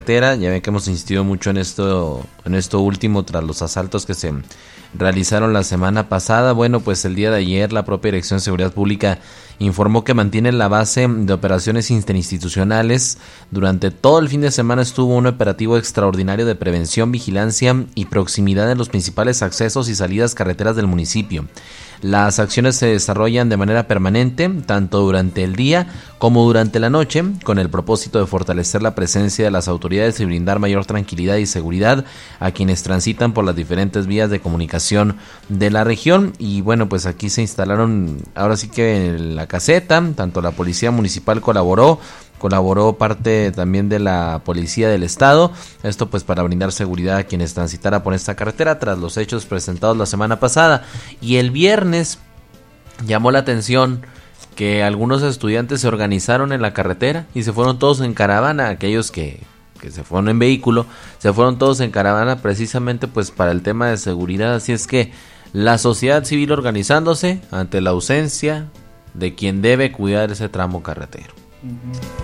Ya ven que hemos insistido mucho en esto último tras los asaltos que se realizaron la semana pasada. Bueno, pues el día de ayer la propia Dirección de Seguridad Pública informó que mantiene la base de operaciones interinstitucionales. Durante todo el fin de semana estuvo un operativo extraordinario de prevención, vigilancia y proximidad en los principales accesos y salidas carreteras del municipio. Las acciones se desarrollan de manera permanente, tanto durante el día como durante la noche, con el propósito de fortalecer la presencia de las autoridades y brindar mayor tranquilidad y seguridad a quienes transitan por las diferentes vías de comunicación de la región. Y bueno, pues aquí se instalaron, ahora sí que en la caseta, tanto la Policía Municipal colaboró parte también de la Policía del Estado, esto pues para brindar seguridad a quienes transitara por esta carretera tras los hechos presentados la semana pasada. Y el viernes llamó la atención que algunos estudiantes se organizaron en la carretera y se fueron todos en caravana. Aquellos que se fueron en vehículo, se fueron todos en caravana precisamente pues para el tema de seguridad. Así es que la sociedad civil organizándose ante la ausencia de quien debe cuidar ese tramo carretero.